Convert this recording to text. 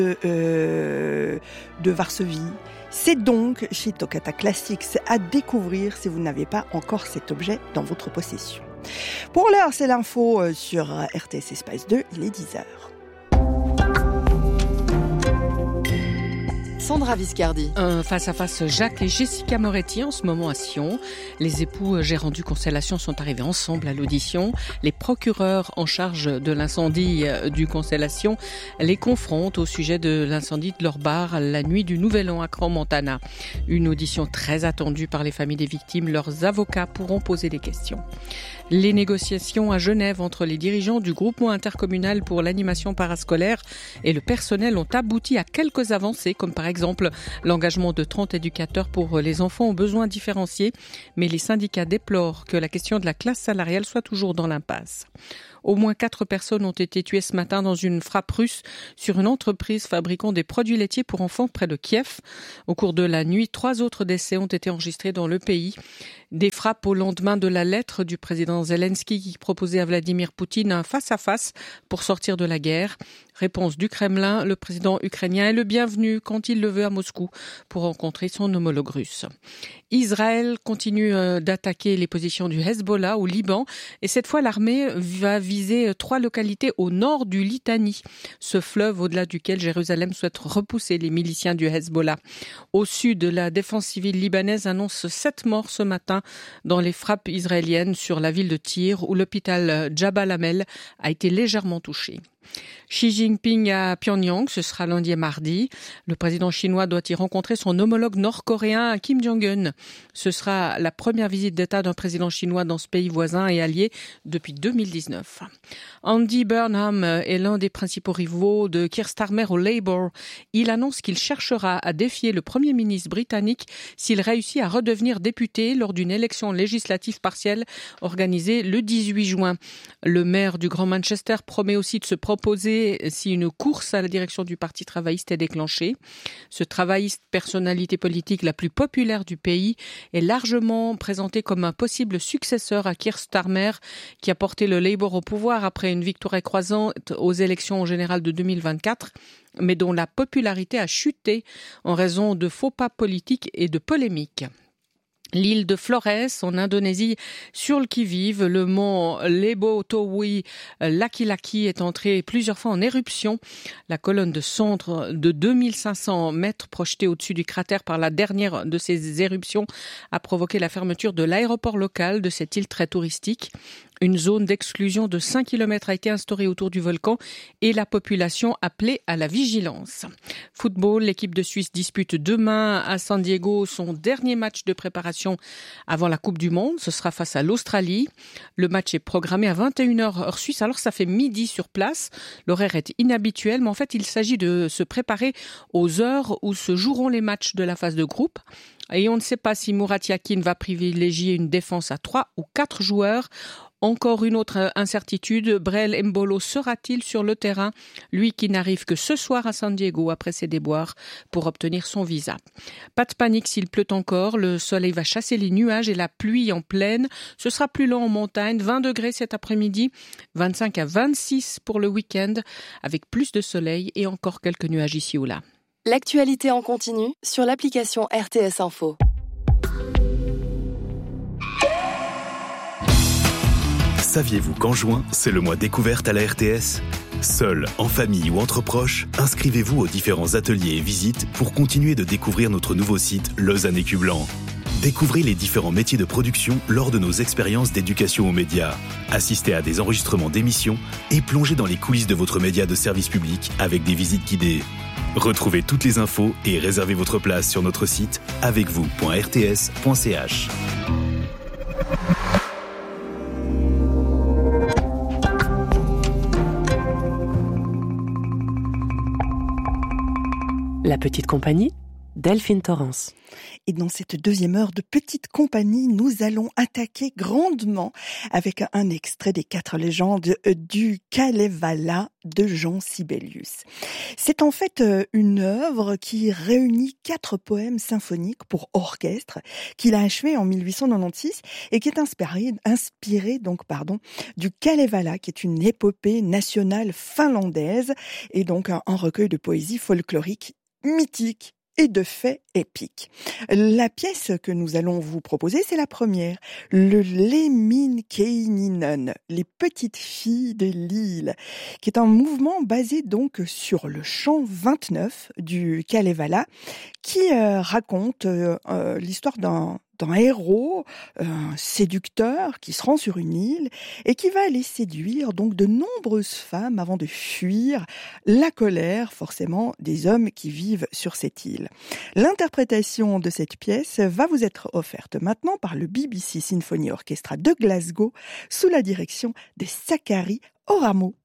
de Varsovie. C'est donc chez Toccata Classics à découvrir si vous n'avez pas encore cet objet dans votre possession. Pour l'heure, c'est l'info sur RTS Espace 2, il est 10h. Sandra Viscardi. Un face-à-face Jacques et Jessica Moretti en ce moment à Sion. Les époux gérants du Constellation sont arrivés ensemble à l'audition. Les procureurs en charge de l'incendie du Constellation les confrontent au sujet de l'incendie de leur bar la nuit du Nouvel An à Crans-Montana. Une audition très attendue par les familles des victimes. Leurs avocats pourront poser des questions. Les négociations à Genève entre les dirigeants du groupement intercommunal pour l'animation parascolaire et le personnel ont abouti à quelques avancées, comme par exemple l'engagement de 30 éducateurs pour les enfants aux besoins différenciés. Mais les syndicats déplorent que la question de la classe salariale soit toujours dans l'impasse. Au moins 4 personnes ont été tuées ce matin dans une frappe russe sur une entreprise fabriquant des produits laitiers pour enfants près de Kiev. Au cours de la nuit, 3 autres décès ont été enregistrés dans le pays. Des frappes au lendemain de la lettre du président Zelensky qui proposait à Vladimir Poutine un face-à-face pour sortir de la guerre. Réponse du Kremlin, le président ukrainien est le bienvenu quand il le veut à Moscou pour rencontrer son homologue russe. Israël continue d'attaquer les positions du Hezbollah au Liban et cette fois l'armée va viser 3 localités au nord du Litani, ce fleuve au-delà duquel Jérusalem souhaite repousser les miliciens du Hezbollah. Au sud, la défense civile libanaise annonce 7 morts ce matin dans les frappes israéliennes sur la ville de Tyr où l'hôpital Jabal Amel a été légèrement touché. Xi Jinping à Pyongyang, ce sera lundi et mardi. Le président chinois doit y rencontrer son homologue nord-coréen Kim Jong-un. Ce sera la première visite d'État d'un président chinois dans ce pays voisin et allié depuis 2019. Andy Burnham est l'un des principaux rivaux de Keir Starmer au Labour. Il annonce qu'il cherchera à défier le Premier ministre britannique s'il réussit à redevenir député lors d'une élection législative partielle organisée le 18 juin. Le maire du Grand Manchester promet aussi de se proposer si une course à la direction du Parti travailliste est déclenchée. Ce travailliste, personnalité politique la plus populaire du pays, est largement présenté comme un possible successeur à Keir Starmer, qui a porté le Labour au pouvoir après une victoire écrasante aux élections générales de 2024, mais dont la popularité a chuté en raison de faux pas politiques et de polémiques. L'île de Flores, en Indonésie, sur le qui-vive, le mont Lebotowi Laki Laki est entré plusieurs fois en éruption. La colonne de cendres de 2500 mètres projetée au-dessus du cratère par la dernière de ces éruptions a provoqué la fermeture de l'aéroport local de cette île très touristique. Une zone d'exclusion de 5 km a été instaurée autour du volcan et la population appelée à la vigilance. Football, l'équipe de Suisse dispute demain à San Diego son dernier match de préparation avant la Coupe du Monde. Ce sera face à l'Australie. Le match est programmé à 21h heure suisse. Alors ça fait midi sur place. L'horaire est inhabituel, mais en fait il s'agit de se préparer aux heures où se joueront les matchs de la phase de groupe. Et on ne sait pas si Murat Yakin va privilégier une défense à 3 ou 4 joueurs. Encore une autre incertitude, Brel Mbolo sera-t-il sur le terrain, lui qui n'arrive que ce soir à San Diego après ses déboires pour obtenir son visa. Pas de panique s'il pleut encore, le soleil va chasser les nuages et la pluie en plaine. Ce sera plus lent en montagne, 20 degrés cet après-midi, 25 à 26 pour le week-end, avec plus de soleil et encore quelques nuages ici ou là. L'actualité en continu sur l'application RTS Info. Saviez-vous qu'en juin, c'est le mois découverte à la RTS ? Seul, en famille ou entre proches, inscrivez-vous aux différents ateliers et visites pour continuer de découvrir notre nouveau site Lausanne Écu Blanc. Découvrez les différents métiers de production lors de nos expériences d'éducation aux médias. Assistez à des enregistrements d'émissions et plongez dans les coulisses de votre média de service public avec des visites guidées. Retrouvez toutes les infos et réservez votre place sur notre site avecvous.rts.ch. La petite compagnie, Delphine Torrance. Et dans cette deuxième heure de Petite Compagnie, nous allons attaquer grandement avec un extrait des 4 légendes du Kalevala de Jean Sibelius. C'est en fait une œuvre qui réunit 4 poèmes symphoniques pour orchestre qu'il a achevé en 1896 et qui est inspiré du Kalevala, qui est une épopée nationale finlandaise et donc un recueil de poésie folklorique mythique et de faits épiques. La pièce que nous allons vous proposer, c'est la première, le Lemminkäinen, les petites filles de l'île, qui est un mouvement basé donc sur le chant 29 du Kalevala, qui raconte l'histoire d'un héros, un séducteur qui se rend sur une île et qui va aller séduire donc de nombreuses femmes avant de fuir la colère forcément des hommes qui vivent sur cette île. L'interprétation de cette pièce va vous être offerte maintenant par le BBC Symphony Orchestra de Glasgow sous la direction de Sakari Oramo.